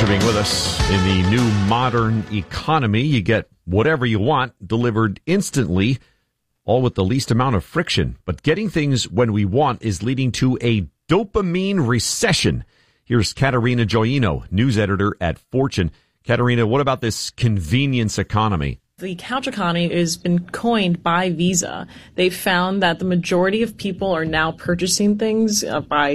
for being with us. In the new modern economy, you get whatever you want delivered instantly, all with the least amount of friction. But getting things when we want is leading to a dopamine recession. Here's Katerina Gioino, news editor at Fortune. Katerina, what about this convenience economy? The couch economy has been coined by Visa. They've found that the majority of people are now purchasing things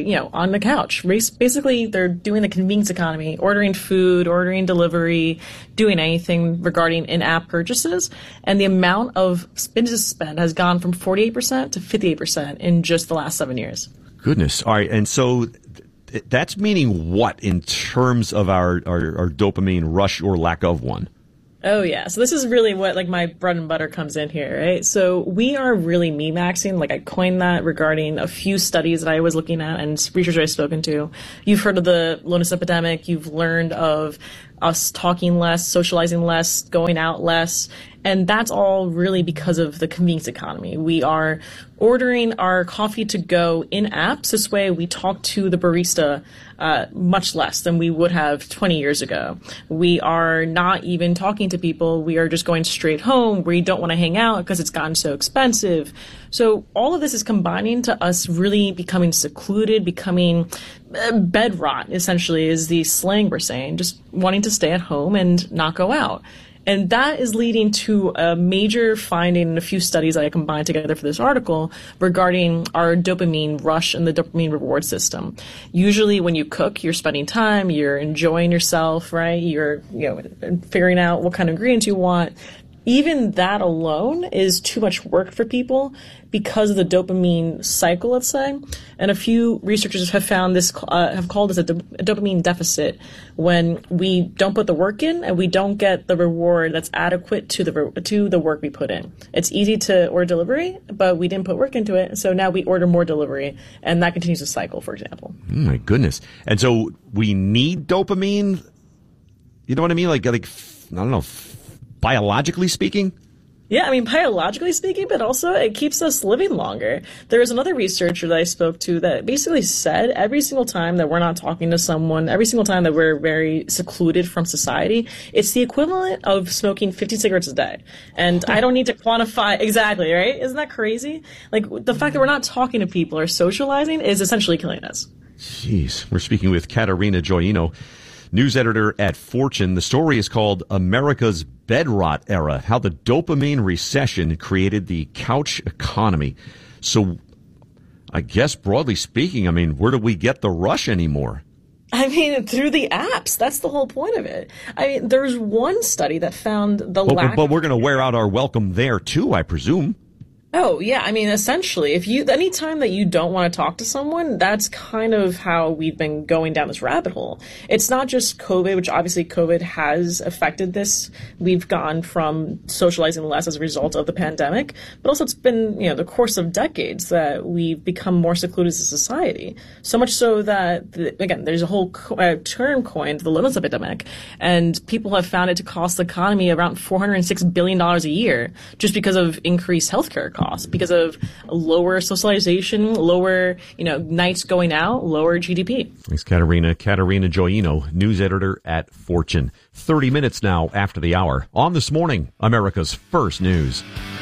on the couch. Basically, they're doing the convenience economy, ordering food, ordering delivery, doing anything regarding in-app purchases. And the amount of business spend has gone from 48% to 58% in just the last 7 years. Goodness. All right. And so that's meaning what in terms of our dopamine rush or lack of one? Oh, yeah. So this is really what my bread and butter comes in here, right? So we are really meme-maxing. I coined that regarding a few studies that I was looking at and researchers I've spoken to. You've heard of the loneliness epidemic. You've learned of us talking less, socializing less, going out less. And that's all really because of the convenience economy. We are ordering our coffee to go in apps. This way we talk to the barista much less than we would have 20 years ago. We are not even talking to people. We are just going straight home. We don't want to hang out because it's gotten so expensive. So all of this is combining to us really becoming secluded, becoming bed rot, essentially, is the slang we're saying, just wanting to stay at home and not go out. And that is leading to a major finding in a few studies that I combined together for this article regarding our dopamine rush and the dopamine reward system. Usually when you cook, you're spending time, you're enjoying yourself, right? You're figuring out what kind of ingredients you want. Even that alone is too much work for people because of the dopamine cycle, let's say. And a few researchers have found this, have called this a dopamine deficit when we don't put the work in and we don't get the reward that's adequate to the work we put in. It's easy to order delivery, but we didn't put work into it. So now we order more delivery and that continues the cycle, for example. Oh my goodness. And so we need dopamine? You know what I mean? I don't know. Biologically speaking? Yeah, biologically speaking, but also it keeps us living longer. There was another researcher that I spoke to that basically said every single time that we're not talking to someone, every single time that we're very secluded from society, it's the equivalent of smoking 50 cigarettes a day. And I don't need to quantify exactly, right? Isn't that crazy? The fact that we're not talking to people or socializing is essentially killing us. Jeez. We're speaking with Katerina Gioino, news editor at Fortune. The story is called America's Bed Rot Era, how the dopamine recession created the couch economy. So I guess broadly speaking, where do we get the rush anymore? Through the apps. That's the whole point of it. There's one study that found lack. But we're going to wear out our welcome there too, I presume. Oh, yeah. Essentially, any time that you don't want to talk to someone, that's kind of how we've been going down this rabbit hole. It's not just COVID, which obviously COVID has affected this. We've gone from socializing less as a result of the pandemic, but also it's been, the course of decades that we've become more secluded as a society. So much so that, again, there's a whole term coined, the loneliness epidemic, and people have found it to cost the economy around $406 billion a year just because of increased healthcare costs. Because of lower socialization, lower, nights going out, lower GDP. Thanks, Katerina. Katerina Gioino, news editor at Fortune. 30 minutes now after the hour. On This Morning, America's First News.